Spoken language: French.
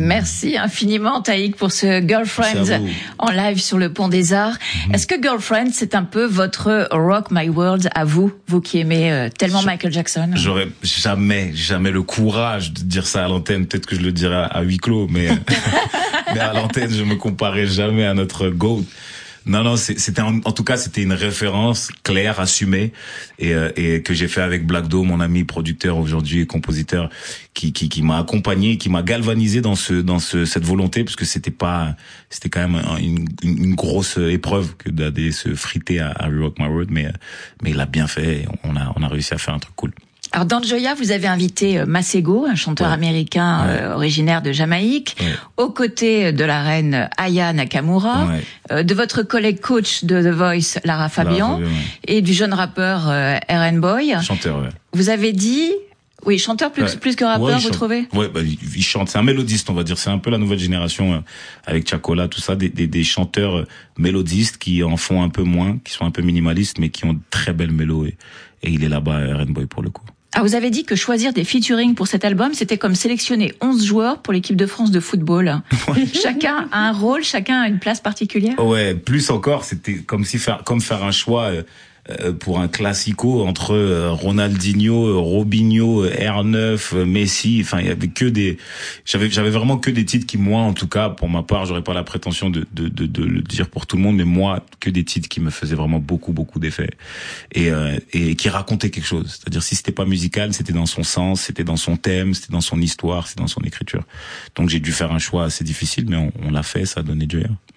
Merci infiniment, Taïk, pour ce Girlfriend en live sur le Pont des Arts. Est-ce que Girlfriend, c'est un peu votre Rock My World à vous qui aimez tellement Michael Jackson? J'aurais jamais le courage de dire ça à l'antenne. Peut-être que je le dirais à huis clos, mais à l'antenne, je me comparais jamais à notre GOAT. Non, c'était en tout cas, c'était une référence claire, assumée, et que j'ai fait avec Black Dome, mon ami producteur aujourd'hui et compositeur, qui m'a accompagné, qui m'a galvanisé dans cette volonté, parce que c'était quand même une grosse épreuve que d'aller se friter à Rock My World, mais il a bien fait, et on a réussi à faire un truc cool. Alors dans Joya, vous avez invité Masego, un chanteur américain originaire de Jamaïque, aux côtés de la reine Aya Nakamura, de votre collègue coach de The Voice, Lara Fabian, et du jeune rappeur RN Boy. Chanteur, Vous avez dit... Oui, chanteur plus que rappeur, vous trouvez? Ouais, il chante. C'est un mélodiste, on va dire. C'est un peu la nouvelle génération avec Chacola, tout ça, des chanteurs mélodistes qui en font un peu moins, qui sont un peu minimalistes, mais qui ont de très belles mélodies. Et il est là-bas, RN Boy, pour le coup. Ah, vous avez dit que choisir des featuring pour cet album, c'était comme sélectionner 11 joueurs pour l'équipe de France de football. Chacun a un rôle, chacun a une place particulière. Ouais, plus encore, c'était comme faire un choix pour un classico entre Ronaldinho, Robinho, R9, Messi. Enfin, il y avait j'avais vraiment que des titres qui, moi, en tout cas, pour ma part, j'aurais pas la prétention de le dire pour tout le monde, mais moi, que des titres qui me faisaient vraiment beaucoup d'effets et qui racontaient quelque chose. C'est-à-dire, si c'était pas musical, c'était dans son sens, c'était dans son thème, c'était dans son histoire, c'était dans son écriture. Donc, j'ai dû faire un choix assez difficile, mais on l'a fait, ça a donné Joya.